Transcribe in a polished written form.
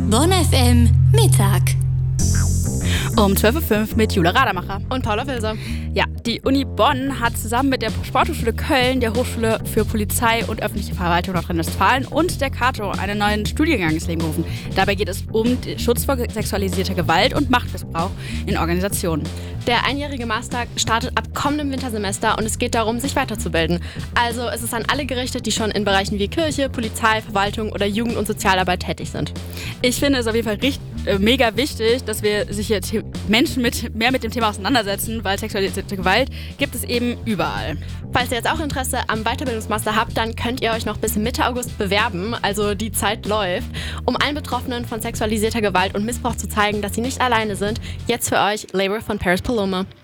Bonn FM Mittag. Um 12.05 Uhr mit Jule Radermacher und Paula Wilser. Ja, die Uni Bonn hat zusammen mit der Sporthochschule Köln, der Hochschule für Polizei und öffentliche Verwaltung Nordrhein-Westfalen und der Cato einen neuen Studiengang ins Leben gerufen. Dabei geht es um den Schutz vor sexualisierter Gewalt und Machtmissbrauch in Organisationen. Der einjährige Master startet ab kommendem Wintersemester und es geht darum, sich weiterzubilden. Also es ist an alle gerichtet, die schon in Bereichen wie Kirche, Polizei, Verwaltung oder Jugend- und Sozialarbeit tätig sind. Ich finde es auf jeden Fall mega wichtig, dass wir sich jetzt Menschen mehr mit dem Thema auseinandersetzen, weil sexualisierte Gewalt gibt es eben überall. Falls ihr jetzt auch Interesse am Weiterbildungsmaster habt, dann könnt ihr euch noch bis Mitte August bewerben, also die Zeit läuft, um allen Betroffenen von sexualisierter Gewalt und Missbrauch zu zeigen, dass sie nicht alleine sind. Jetzt für euch Labor von Paris Paloma.